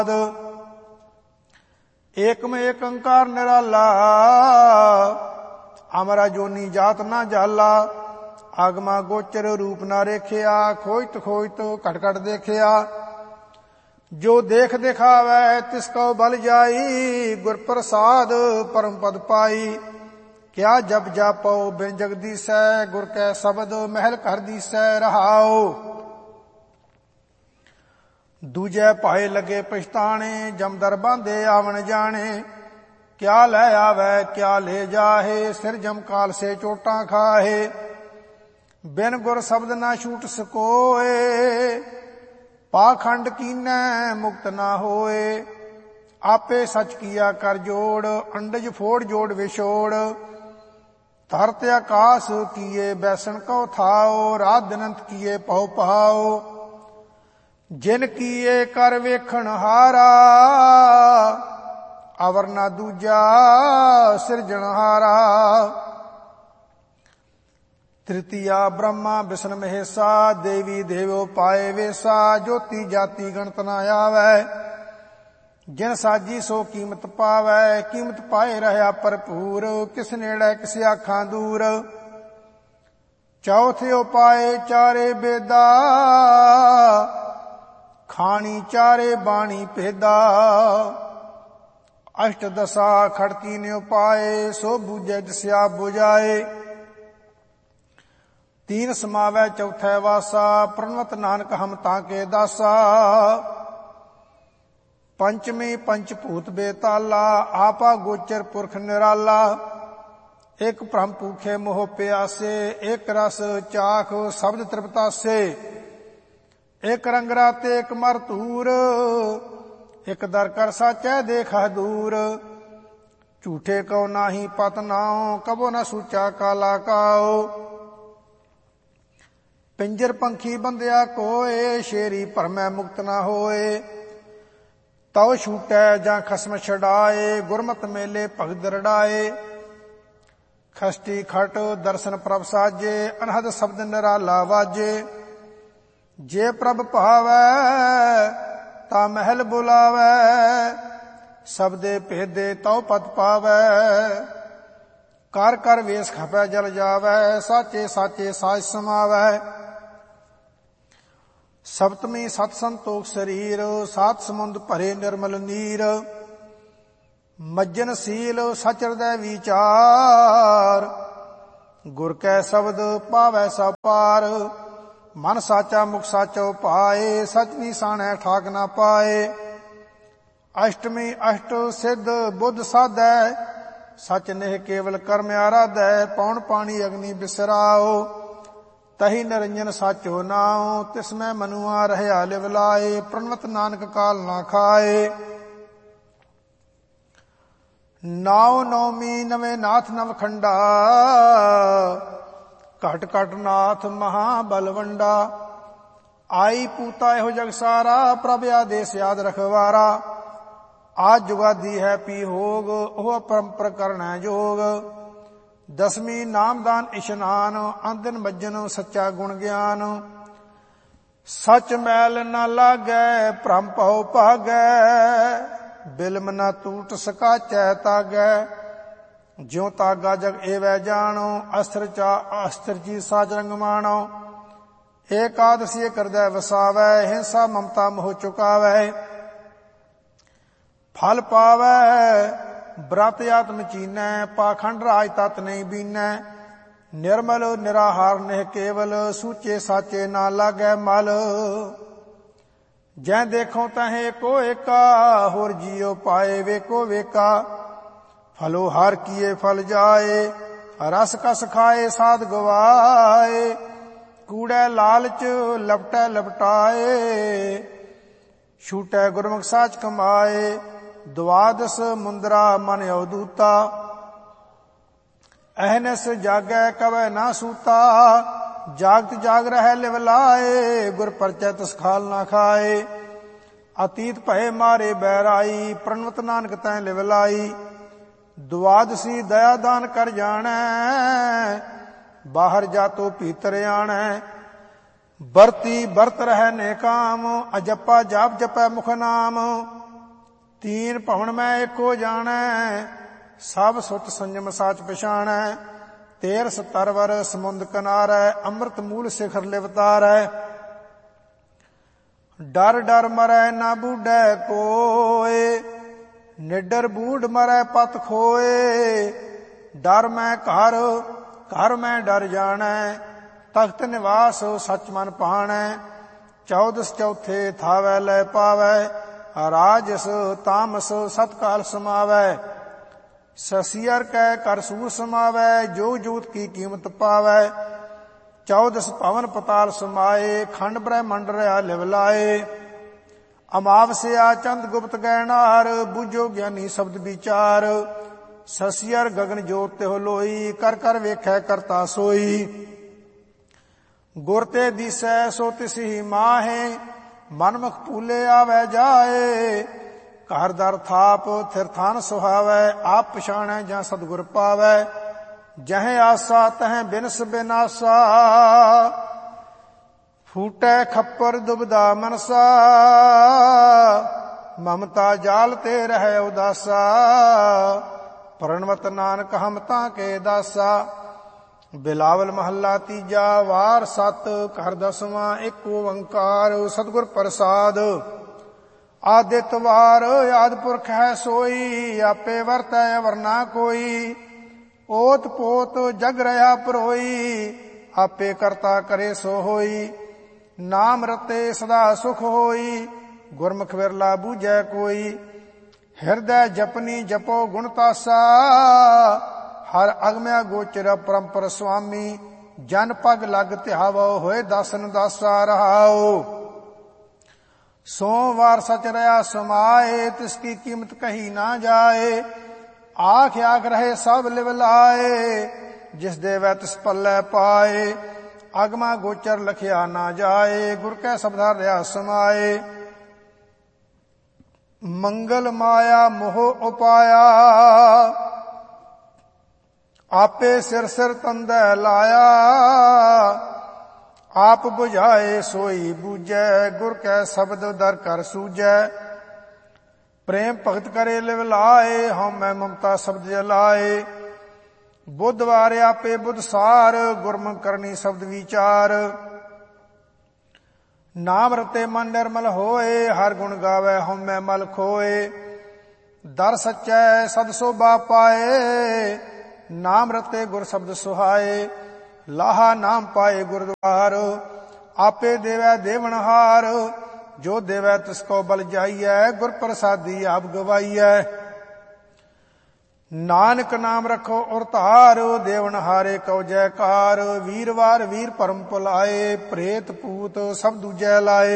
ਏਕਮ ਏਕ ਓੰਕਾਰ ਨਿਰਾਲਾ, ਅਮਰਾ ਜੋਨੀ ਜਾਤ ਨਾ ਜਾਲਾ। ਆਗਮਾ ਗੋਚਰ ਰੂਪ ਨਾ ਰੇਖਿਆ, ਖੋਜਤ ਖੋਜਤ ਘਟ ਘਟ ਦੇਖਿਆ। ਜੋ ਦੇਖ ਦਿਖਾਵੈ ਤਿਸ ਕਉ ਬਲ ਜਾਈ, ਗੁਰ ਪ੍ਰਸਾਦ ਪਰਮ ਪਦ ਪਾਈ। ਕਿਆ ਜਪ ਜਾਪਉ ਬਿਨ ਜਗਦੀਸੈ, ਗੁਰ ਕੈ ਸ਼ਬਦ ਮਹਿਲ ਘਰ ਦੀਸੈ ਰਹਾਉ। ਦੂਜੈ ਭਾਏ ਲਗੇ ਪਛਤਾਣੇ, ਜਮਦਰ ਬਾਂਧੇ ਆਵਣ ਜਾਣੇ। ਕਿਆ ਲੈ ਆਵੈ ਕਿਆ ਲੈ ਜਾਹੇ, ਸਿਰ ਜਮ ਕਾਲ ਸੇ ਚੋਟਾਂ ਖਾਹੇ। ਬਿਨ ਗੁਰ ਸ਼ਬਦ ਨਾ ਛੂਟ ਸਕੋਏ, ਪਾਖੰਡ ਕੀਨੈ ਮੁਕਤ ਨਾ ਹੋਏ। ਆਪੇ ਸਚ ਕੀਆ ਕਰ ਜੋੜ, ਅੰਡਜ ਫੋੜ ਜੋੜ ਵਿਛੋੜ। ਧਰਤ ਆਕਾਸ ਕੀਏ ਬੈਸਣ ਕਉ ਥਾਓ, ਰਾਤ ਦਿਨੰਤ ਕੀਏ ਪਉ ਪਹਾਓ। ਜਿਨ ਕੀਏ ਕਰ ਵੇਖਣ ਹਾਰਾ, ਅਵਰ ਨਾ ਦੂਜਾ ਸਿਰਜਣਹਾਰਾ। ਤ੍ਰਿਤੀਆ ਬ੍ਰਹਮਾ ਬਿਸ਼ਨ ਮਹੇਸਾ, ਦੇਵੀ ਦੇਵੋ ਪਾਏ ਵੇਸਾ। ਜੋਤੀ ਜਾਤੀ ਗਣਤ ਨਾ ਆਵੈ, ਜਿਨ ਸਾਜੀ ਸੋ ਕੀਮਤ ਪਾਵੈ। ਕੀਮਤ ਪਾਏ ਰਹਿਆ ਭਰਪੂਰ, ਕਿਸ ਨੇੜੇ ਕਿਸ ਆਖਾਂ ਦੂਰ। ਚੌਥੇ ਉਪਾਏ ਚਾਰੇ ਬੇਦਾ, ਖਾਣੀ ਚਾਰੇ ਬਾਣੀ ਭੇਦਾ। ਅਸ਼ਟ ਦਸਾ ਖੜਤੀ ਨੇ ਉਪਾਏ, ਸੋ ਬੂਝੈ ਜਿਸ ਆਪ ਬੁਝਾਏ। ਤੀਨ ਸਮਾਵੈ ਚੌਥੈ ਵਾਸਾ, ਪ੍ਰਣਵਤ ਨਾਨਕ ਹਮ ਤਾਕੇ ਦਾਸਾ। ਪੰਚਮੀ ਪੰਚ ਭੂਤ ਬੇਤਾਲਾ, ਆਪਾ ਗੋਚਰ ਪੁਰਖ ਨਿਰਾਲਾ। ਇਕ ਭ੍ਰਮ ਭੂਖੇ ਮੋਹ ਪਿਆਸੇ, ਇਕ ਰਸ ਚਾਖ ਸ਼ਬਦ ਤ੍ਰਿਪਤਾਸੇ। ਇਕ ਰੰਗ ਰਾਤੇ ਇਕ ਮਰ ਧੂਰ, ਇਕ ਦਰ ਕਰ ਸਾਚੈ ਦੇਖਾ ਦੂਰ। ਝੂਠੇ ਕਉ ਨਾਹੀ ਪਤ ਨਾਉ, ਕਬੋ ਨ ਸੂਚਾ ਕਾਲਾ ਕਾਉ। ਪਿੰਜਰ ਪੰਖੀ ਬੰਧਿਆ ਕੋਏ, ਸ਼ੇਰੀ ਭਰਮੈ ਮੁਕਤ ਨਾ ਹੋਏ। ਤਉ ਛੂਟੈ ਜਾਂ ਖਸਮ ਛਡਾਏ, ਗੁਰਮਤਿ ਮੇਲੇ ਭਗਤ ਰੜਾਏ। ਖਸਟੀ ਖਟ ਦਰਸ਼ਨ ਪ੍ਰਭ ਸਾਜੇ, ਅਨਹਦ ਸ਼ਬਦ ਨਿਰਾਲਾ ਵਾਜੇ। ਜੇ ਪ੍ਰਭ ਭਾਵੈ ਤਾ ਮਹਿਲ ਬੁਲਾਵੈ, ਸਬਦੇ ਭੇਦੇ ਤਉ ਪਤ ਪਾਵੈ। ਕਰ ਕਰ ਵੇਸ ਖਪੈ ਜਲ ਜਾਵੈ, ਸਾਚੇ ਸਾਚੇ ਸਾਜ ਸਮਾਵੈ। ਸਪਤਮੀ ਸਤ ਸੰਤੋਖ ਸਰੀਰ, ਸਾਤ ਸਮੁੰਦ ਭਰੇ ਨਿਰਮਲ ਨੀਰ। ਮੱਜਨ ਸੀਲ ਸਚ ਹਿਰਦੈ ਵਿਚਾਰ, ਗੁਰ ਕੈ ਸ਼ਬਦ ਪਾਵੈ ਸਭ ਪਾਰ। ਮਨ ਸਾਚਾ ਮੁਖ ਸਾਚੋ ਪਾਏ, ਸਚ ਨਿਸਾਣੈ ਠਾਕ ਨਾ ਪਾਏ। ਅਸ਼ਟਮੀ ਅਸ਼ਟ ਸਿੱਧ ਬੁੱਧ ਸਾਧੈ, ਸਚ ਨਿਹ ਕੇਵਲ ਕਰਮ ਆਰਾਧੈ। ਪੌਣ ਪਾਣੀ ਅਗਨੀ ਬਿਸਰਾਓ, ਤਹੀ ਨਿਰੰਜਨ ਸਾਚੋ ਨਾਉ। ਤਿਸ ਮੈਂ ਮਨੁਆ ਰਹਿਆ ਲਿਵ ਲਾਏ, ਪ੍ਰਣਵਤ ਨਾਨਕ ਕਾਲ ਨਾ ਖਾਏ। ਨਾਉ ਨੌਮੀ ਨਵੇਂ ਨਾਥ ਨਵਖੰਡਾ, ਘਟ ਘਟ ਨਾਥ ਮਹਾ ਬਲਵੰਡਾ। ਆਈ ਪੂਤਾ ਇਹੋ ਜਗ ਸਾਰਾ, ਪ੍ਰਭ ਆਦੇਸ ਯਾਦ ਰਖਵਾਰਾ। ਆਜ ਜੁਗਾਦੀ ਹੈ ਪੀ ਹੋਗ, ਉਹ ਪਰੰਪਰ ਕਰਣੈ ਜੋਗ। ਦਸਵੀਂ ਨਾਮਦਾਨ ਇਸ਼ਨਾਨ, ਆਂਦਨ ਮੱਜਨ ਸੱਚਾ ਗੁਣ ਗਿਆਨ। ਸਚ ਮੈਲ ਨ ਲਾਗੈ ਭ੍ਰਮ ਭਉ ਭਾਗੈ, ਬਿਲਮ ਨ ਟੂਟ ਸਕਾਚੈ ਤਾਗੈ। ਜਿਉ ਤਾਗਾ ਜਗ ਏਵੈ ਜਾਣੋ, ਅਸਤਰ ਚਾ ਅਸਤਰ ਜੀ ਸਾਜ ਰੰਗ ਮਾਣੋ। ਏਕਾਦਸੀ ਕਰਦੈ ਵਸਾਵੈ, ਹਿੰਸਾ ਮਮਤਾ ਮੋਹ ਚੁਕਾਵੈ। ਫਲ ਪਾਵੈ ਬ੍ਰਤ ਆਤਮ ਚੀਨੈ, ਪਾਖੰਡ ਰਾਜ ਤਤ ਨਹੀਂ ਬੀਨੈ। ਨਿਰਮਲ ਨਿਰਾਹਾਰ ਨਿਹ ਕੇਵਲ, ਸੂਚੇ ਸਾਚੇ ਨਾ ਲਾਗੈ ਮਲ। ਜੈ ਦੇਖੋ ਤਹੇ ਕੋ ਏਕਾ, ਹੋਰ ਜੀਉ ਪਾਏ ਵੇਕੋ ਵੇਕਾ। ਫਲੋ ਹਰ ਕੀਏ ਫਲ ਜਾਏ, ਰਸ ਕਸ ਖਾਏ ਸਾਧ ਗਵਾਏ। ਕੂੜੈ ਲਾਲਚ ਲਪਟੈ ਲਪਟਾਏ, ਛੂਟੈ ਗੁਰਮੁਖ ਸਾਚ ਕਮਾਏ। ਦੁਆਦਸ ਮੁੰਦਰਾ ਮਨ ਅਵਦੂਤਾ, ਅਹਨਸ ਜਾਗੈ ਕਵੈ ਨਾ ਸੂਤਾ। ਜਾਗਤ ਜਾਗ ਰਹਿ ਲਿਵ ਲਾਏ, ਗੁਰ ਪਰਚੈ ਤਿਸ ਖਾਲ ਨਾ ਖਾਏ। ਅਤੀਤ ਭਏ ਮਾਰੇ ਬੈਰਾਈ, ਪ੍ਰਣਵਤ ਨਾਨਕ ਤੈ ਲਿਵ ਲਾਈ। ਦੁਆਦਸੀ ਦਇਆ ਦਾਨ ਕਰ ਜਾਣੈ, ਬਾਹਰ ਜਾਤੋ ਭੀਤਰ ਆਣੈ। ਵਰਤੀ ਵਰਤ ਰਹਿ ਨੇਕਾਮ, ਅਜੱਪਾ ਜਾਪ ਜਪੈ ਮੁਖ ਨਾਮ। तीन भवन मैं एको जाणै, सब सुच संयम साच पछाणै। तेरस तरवर समुंद किनारै, अमृत मूल शिखर लिवतारै। डर डर मरै ना बूढ़ै कोय, निडर बूढ़ मरै पत खोए। डर मैं घर, घर मैं डर जाणै, तख्त निवास सच मन पाणै। चौदस चौथे थावै लै पावै, राजस तामस सतकाल समावै। ससियर कै कर सूर समावै, जोग जूत की कीमत पावै। चौदस भवन पताल समाए, खंड ब्रह्मंड रहा लिवलाए। अमावस्या चंद गुप्त गैनार, बूझो ज्ञानी शब्द विचार। ससियर गगन जोत ते लोई, कर कर वेखै करता सोई। गुर ते दिसै सो तिसि माहे, मनमुख पूले आवे जाए। घर दर थाप थिर थान सुहावै, आप पछाणै जां सतगुर पावै। जह आसा तह बिनस बिनासा, फूटै खप्पर दुबदा मनसा। ममता जाल ते रहै उदासा, प्रणवत नानक हम तां के दासा। बिलावल महला तीजा, वार सत, घर दसवां, एक ओंकार सतगुर प्रसाद। आदित वार आदि पुरख है सोई, आपे वरतै वरना कोई। ओत पोत जग रहा परोई, आपे करता करे सो होई। नाम रते सदा सुख होई, गुरमुख विरला बूझै कोई। हृदय जपनी जपो गुण तासा, हर अगम्या गोचर परंपर स्वामी। जन पग लग ध्यावो, होए दासन दासा रहाओ। सोमवार सच रहा समाए, तिसकी कीमत कही ना जाए। आख आख रहे सब लिवलाए, जिस देवै तिस पल्लै पाए। अगमा गोचर लखिया ना जाए, गुर कै शब्दा रहा समाए। मंगल माया मोह उपाया, आपे सिर सिर तंदै लाया। आप बुझाए सोई बूझै, गुर कै शब्द दर कर सूझै। प्रेम भगत करे लिवलाए, हम मैं ममता शब्द जलाए। बुधवार आपे बुध सार, गुरमुख करनी शब्द विचार। नाम रते मन निर्मल होए, हर गुण गावे हम मैं मल खोए। दर सच्चै सद शोभा पाए, नाम रते गुर शब्द सुहाए। लाहा नाम पाए गुरुद्वार, आपे देवै देवनहार। जो देवै तिसको बल जाइयै, गुर प्रसादी आप गवाइयै। नानक नाम रखो और तार, देवनहारे कौ जयकार। वीरवार वीर परम पुलाए, प्रेत पूत सब दूजै लाए।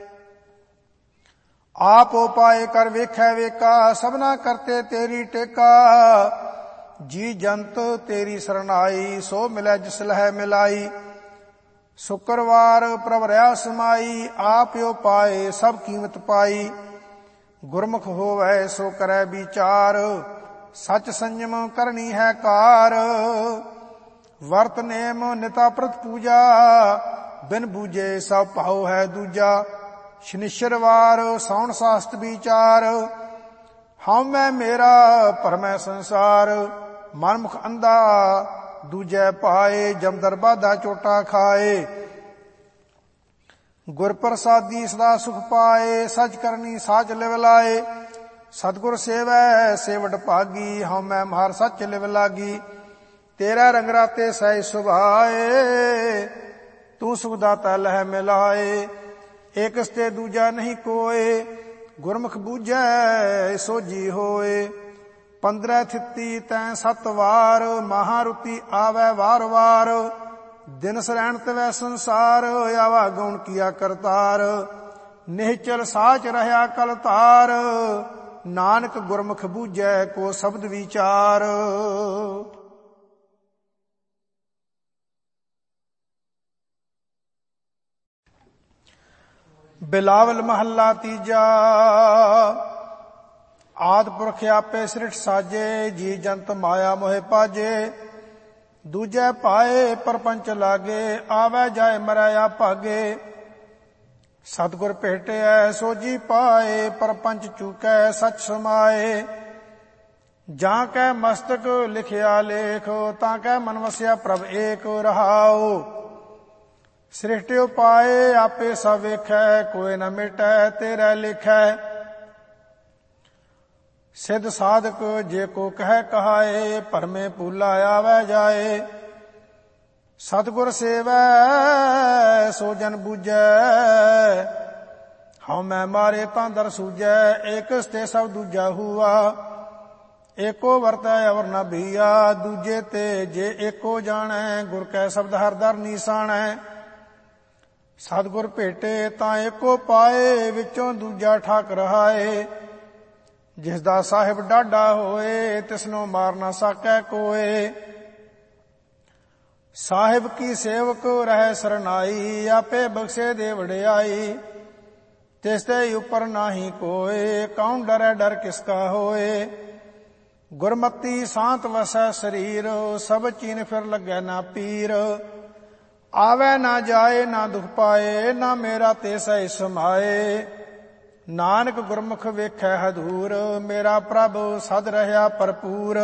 आप उपाय कर वेखै वेका, सबना करते तेरी टेका। जी जंत तेरी शरणाई, सो मिलै जिस लह मिलाई। शुक्रवार प्रभ रहा समाई, आप उपाय सब कीमत पाई। गुरमुख होवै सो करै विचार, सच संयम करनी है कार। वर्त नेम निता प्रत पूजा, बिन बूझे सब भाव है दूजा। शनिश्चरवार साउन शास्त्र विचार, हम मैं मेरा भरमै संसार। मनमुख अंधा दूजै पाए, जमदर बाधा चोटा खाए। गुर प्रसादी सदा सुख पाए, सच करनी साच लिवलाए। सतगुर सेवै सेवट भागी, हम मैं मार सच लिव लागी। तेरा रंग राते सह सुभाए, तू सुखदाता लह मिलाए। एक स्ते दूजा नहीं कोय, गुरमुख बूझै सोझी होए। 15 थित्ती तैं 7 वार, महारुति आवै वार वार। दिन सरैण तवै संसार, आवा गौण किया करतार। निहचल साच रहया कल तार, नानक गुरमुख बूझै को शब्द विचार। बिलावल महला तीजा, आद पुरख आपे सृष्ट साजे। जी जंत माया मोहे पाजे, दूजै पाए परपंच लागे। आवै जाए मरै आप भागे, ਸਤਿਗੁਰ ਭੇਟਿਐ ਸੋਝੀ ਪਾਏ, ਪਰਪੰਚ ਚੂਕੈ ਸਚ ਸਮਾਏ। ਜਾਂ ਕੈ ਮਸਤਕ ਲਿਖਿਆ ਲੇਖ, ਤਾਂ ਕੈ ਮਨ ਵਸਿਆ ਪ੍ਰਭ ਏਕ ਰਹਾਉ। ਸ੍ਰਿਸ਼ਟਿ ਉਪਾਏ ਆਪੇ ਸਭ ਵੇਖੈ, ਕੋਈ ਨ ਮਿਟੈ ਤੇਰੇ ਲਿਖੈ। ਸਿੱਧ ਸਾਧਕ ਜੇ ਕੋ ਕਹਿ ਕਹਾਏ, ਭਰਮੇ ਭੂਲਾ ਆਵੈ ਜਾਏ। ਸਤਿਗੁਰ ਸੇਵੈ ਸੋ ਜਨ ਬੂਝੈ, ਹਉ ਮੈਂ ਮਾਰੇ ਤਾਂ ਦਰ ਸੂਝੈ। ਏਕਸ ਤੇ ਸਭ ਦੂਜਾ ਹੂਆ, ਏਕੋ ਵਰਤੈ ਅਵਰ ਨ ਭੀਆ। ਦੂਜੇ ਤੇ ਜੇ ਏਕੋ ਜਾਣੈ, ਗੁਰ ਕੈ ਸ਼ਬਦ ਹਰ ਦਰ ਨੀਸਾਣੈ। ਸਤਿਗੁਰ ਭੇਟੇ ਤਾਂ ਏਕੋ ਪਾਏ, ਵਿੱਚੋਂ ਦੂਜਾ ਠਾਕ ਰਹਾਏ। ਜਿਸ ਦਾ ਸਾਹਿਬ ਡਾਢਾ ਹੋਏ, ਤਿਸਨੂੰ ਮਾਰ ਨਾ ਸਕੈ ਕੋਏ। ਸਾਹਿਬ ਕੀ ਸੇਵਕ ਰਹਿ ਸਰਨਾਈ, ਆਪੇ ਬਖਸ਼ੇ ਦੇ ਵਡਿਆਈ। ਤਿਸ ਤੇ ਉਪਰ ਨਾਹੀ ਕੋਏ, ਕੌਣ ਡਰੈ ਡਰ ਕਿਸਕਾ ਹੋਏ। ਗੁਰਮਤੀ ਸਾਂਤ ਵਸੈ ਸਰੀਰ, ਸਭ ਚੀਨ ਫਿਰ ਲੱਗੈ ਨਾ ਪੀਰ। ਆਵੈ ਨਾ ਜਾਏ ਨਾ ਦੁਖ ਪਾਏ, ਨਾ ਮੇਰਾ ਤੇ ਸਹਿ ਸਮਾਏ। ਨਾਨਕ ਗੁਰਮੁਖ ਵੇਖੈ ਹਦੂਰ, ਮੇਰਾ ਪ੍ਰਭ ਸਦ ਰਹਿਆ ਭਰਪੂਰ।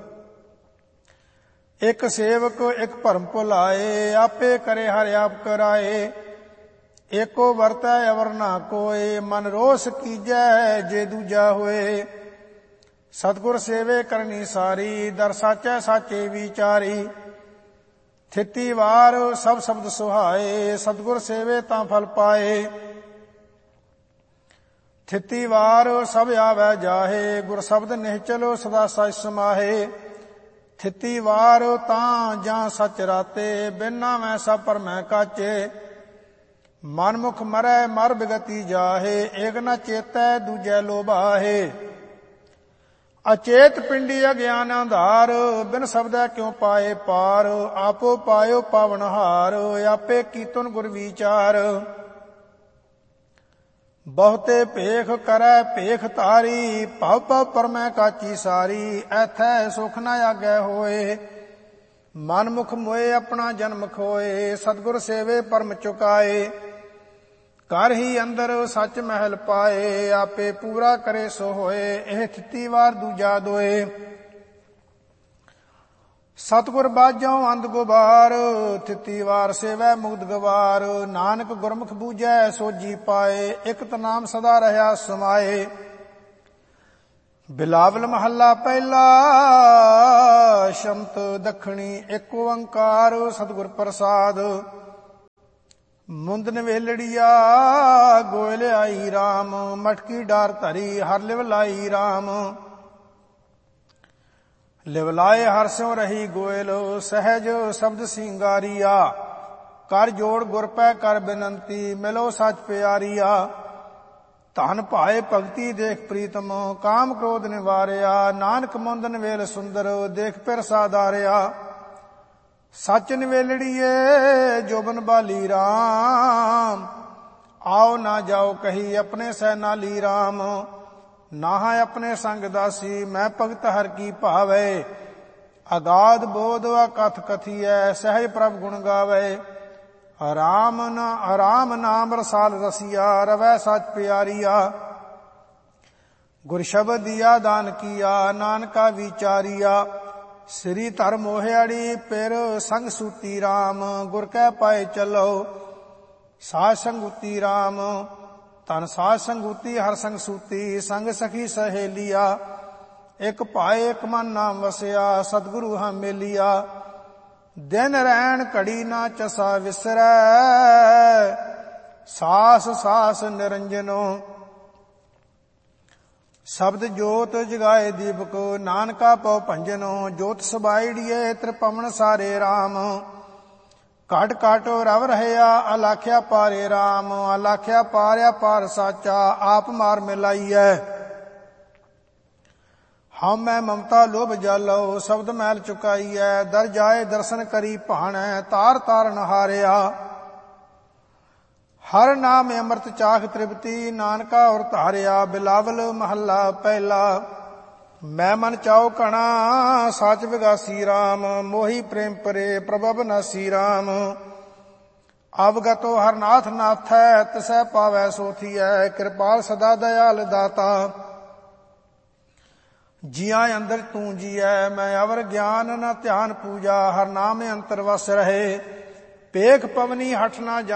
ਇਕ ਸੇਵਕ ਇਕ ਭਰਮ ਭੁਲਾਏ, ਆਪੇ ਕਰੇ ਹਰਿ ਆਪ ਕਰਾਏ। ਏਕੋ ਵਰਤੈ ਅਵਰ ਨਾ ਕੋਏ, ਮਨ ਰੋਸ ਕੀਜੈ ਜੇ ਦੂਜਾ ਹੋਏ। ਸਤਿਗੁਰ ਸੇਵੇ ਕਰਨੀ ਸਾਰੀ, ਦਰ ਸਾਚੈ ਸਾਚੇ ਵਿਚਾਰੀ। ਥਿਤੀ ਵਾਰ ਸਭ ਸ਼ਬਦ ਸੁਹਾਏ, ਸਤਿਗੁਰ ਸੇਵੇ ਤਾਂ ਫਲ ਪਾਏ। ਥਿਤੀ ਵਾਰ ਸਭ ਆਵੈ ਜਾਹੇ, ਗੁਰ ਸ਼ਬਦ ਨਿਹਚਲੋ ਸਦਾ ਸਚ ਸਮਾਹੇ। ਥਿਤੀ ਵਾਰ ਤਾਂ ਜਾਂ ਸਚ ਰਾਤੇ, ਬਿਨਾ ਮੈਂ ਸਭ ਪਰਮੈ ਕਾਚੇ। ਮਨਮੁਖ ਮਰੈ ਮਰ ਬਿਗਤੀ ਜਾਹੇ, ਏਕ ਨ ਚੇਤੈ ਦੂਜੈ ਲੋਭਾਹੇ। ਅਚੇਤ ਪਿੰਡੀ ਅਗਿਆਨ ਅੰਧਾਰ, ਬਿਨ ਸ਼ਬਦੈ ਕਿਉ ਪਾਏ ਪਾਰ। ਆਪੋ ਪਾਇਓ ਪਾਵਨਹਾਰ, ਆਪੇ ਕੀਤਨ ਗੁਰ ਵਿਚਾਰ। ਬਹੁਤੇ ਭੇਖ ਕਰੈ ਭੇਖ ਤਾਰੀ, ਭਵ ਭਵ ਪਰਮੈ ਕਾਚੀ ਸਾਰੀ। ਐਥੈ ਸੁਖ ਨ ਆਗੈ ਹੋਏ, ਮਨਮੁਖ ਮੋਏ ਆਪਣਾ ਜਨਮ ਖੋਏ। ਸਤਿਗੁਰ ਸੇਵੇ ਪਰਮ ਚੁਕਾਏ, ਘਰ ਹੀ ਅੰਦਰ ਸੱਚ ਮਹਿਲ ਪਾਏ। ਆਪੇ ਪੂਰਾ ਕਰੇ ਸੋ ਹੋਏ, ਇਹ ਥਿਤੀ ਵਾਰ ਦੂਜਾ ਦੋਏ। ਸਤਿਗੁਰ ਬਾਝੋਂ ਅੰਧ ਗੁਬਾਰ, ਥਿਤੀ ਵਾਰ ਸੇਵੈ ਮੁਕਤ ਗਵਾਰ। ਨਾਨਕ ਗੁਰਮੁਖ ਬੂਝੈ ਸੋਝੀ ਪਾਏ, ਇਕ ਨਾਮ ਸਦਾ ਰਹਿਆ ਸਮਾਏ। ਬਿਲਾਵਲ ਮਹੱਲਾ ਪਹਿਲਾ, ਸ਼ਮਤ ਦਖਣੀ ਏਕ ਓੰਕਾਰ। ਸਤਿਗੁਰ ਪ੍ਰਸਾਦ। ਮੁੰਦਨ ਵੇਲੜੀਆ ਗੋਇਲ ਆਈ ਰਾਮ, ਮਟਕੀ ਡਾਰ ਧਰੀ ਹਰ ਲਿਵ ਲਾਈ ਰਾਮ। ਲਿਵਲਾਏ ਹਰ ਸਿਉ ਰਹੀ ਗੋਇਲ, ਸਹਿਜ ਸ਼ਬਦ ਸਿੰਗਾਰੀਆ। ਕਰ ਜੋੜ ਗੁਰ ਪੈ ਕਰ ਬੇਨੰਤੀ, ਮਿਲੋ ਸਚ ਪਿਆਰੀਆ। ਧਨ ਭਾਏ ਭਗਤੀ ਦੇਖ ਪ੍ਰੀਤਮ, ਕਾਮ ਕ੍ਰੋਧ ਨਿਵਾਰਿਆ। ਨਾਨਕ ਮੁੰਦਨ ਵੇਲ ਸੁੰਦਰ, ਦੇਖ ਪਿਰ ਸਾਧਾਰਿਆ। ਸਚ ਨਿਵੇਲੜੀਏ ਜੋਬਨ ਬਾਲੀ ਰਾਮ, ਆਓ ਨਾ ਜਾਓ ਕਹੀ ਆਪਣੇ ਸਹਿ ਨਾਲੀ ਰਾਮ। ਨਾਹ ਆਪਣੇ ਸੰਗ ਦਾਸੀ, ਮੈਂ ਭਗਤ ਹਰ ਕੀ ਭਾਵੈ। ਅਗਾਧ ਬੋਧ ਅਕਥ ਕਥੀਐ, ਸਹਿਜ ਪ੍ਰਭ ਗੁਣ ਗਾਵੈ। ਆਰਾਮ ਨਾਮ ਰਸਾਲ ਰਸੀਆ, ਰਵੈ ਸਚ ਪਿਆਰੀਆ। ਗੁਰ ਸ਼ਬਦ ਦੀਆ ਦਾਨ ਕੀਆ, ਨਾਨਕਾ ਵਿਚਾਰੀਆ। ਸ੍ਰੀ ਧਰ ਮੋਹਿਆੜੀ ਪਿਰ ਸੰਗ ਸੂਤੀ ਰਾਮ, ਗੁਰ ਕੈ ਪਾਏ ਚਲੋ ਸਾਧ ਸੰਗੂਤੀ ਰਾਮ। ਧਨ ਸਾਧ ਸੰਗੂਤੀ ਹਰ ਸੰਗ ਸੂਤੀ, ਸੰਗ ਸਖੀ ਸਹੇਲੀਆ। ਇਕ ਭਾਏ ਇਕ ਮਨ ਨਾਮ ਵਸਿਆ, ਸਤਿਗੁਰੂ ਹਾਂ ਮੇਲੀਆ। ਦਿਨ ਰੈਣ ਘੜੀ ਨਾ ਚਸਾ ਵਿਸਰੈ, ਸਾਸ ਸਾਸ ਨਿਰੰਜਨੋ। ਸ਼ਬਦ ਜੋਤ ਜਗਾਏ ਦੀਪਕ, ਨਾਨਕਾ ਪਉ ਭੰਜਨੋ। ਜੋਤ ਸਬਾਈੜੀਏ ਤ੍ਰਿਪਵਨ ਸਾਰੇ ਰਾਮ, ਘਟ ਘਟ ਰਵ ਰਹਿਆ ਅਲਾਖਿਆ ਪਾਰੇ ਰਾਮ। ਅਲਾਖਿਆ ਪਾਰਿਆ ਪਾਰ ਸਾਚਾ, ਆਪ ਮਾਰ ਮਿਲਾਈਐ। ਹਉ ਮੈਂ ਮਮਤਾ ਲੋਭ ਜਾਲੋ, ਸ਼ਬਦ ਮੈਲ ਚੁਕਾਈਐ। ਦਰ ਜਾਏ ਦਰਸ਼ਨ ਕਰੀ ਭਾਣੈ, ਤਾਰ ਤਾਰ ਨਹਾਰਿਆ। ਹਰ ਨਾਮ ਅੰਮ੍ਰਿਤ ਚਾਖ ਤ੍ਰਿਪਤੀ, ਨਾਨਕਾ ਔਰ ਧਾਰਿਆ। ਬਿਲਾਵਲ ਮਹੱਲਾ ਪਹਿਲਾ। ਮੈਂ ਮਨ ਚਾਉ ਕਣਾ ਸਾਚ ਵਿਗਾਸੀ ਰਾਮ, ਮੋਹੀ ਪ੍ਰੇਮ ਪਰੇ ਪ੍ਰਭਵ ਨਾਸੀ ਰਾਮ। ਅਵਗਤੋ ਹਰਨਾਥ ਨਾਥੈ ਤਿਸੈ ਪਾਵੈ ਸੋਥੀਐ। ਕਿਰਪਾਲ ਸਦਾ ਦਇਆਲ ਦਾਤਾ ਜੀਆਂ ਅੰਦਰ ਤੂੰ ਜੀਐ। ਮੈਂ ਅਵਰ ਗਿਆਨ ਨ ਧਿਆਨ ਪੂਜਾ ਹਰ ਨਾਮ ਅੰਤਰ ਵਸ ਰਹੇ। ਪੇਖ ਪਵਨੀ ਹਠ ਨਾ